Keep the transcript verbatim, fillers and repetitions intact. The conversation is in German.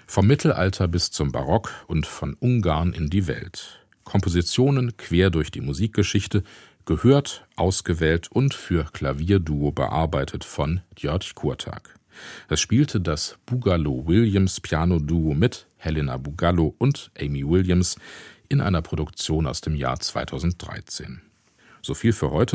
Vom Mittelalter bis zum Barock und von Ungarn in die Welt. Kompositionen quer durch die Musikgeschichte, gehört, ausgewählt und für Klavierduo bearbeitet von György Kurtág. Es spielte das Bugallo-Williams-Piano-Duo mit Helena Bugallo und Amy Williams in einer Produktion aus dem Jahr zweitausenddreizehn. So viel für heute.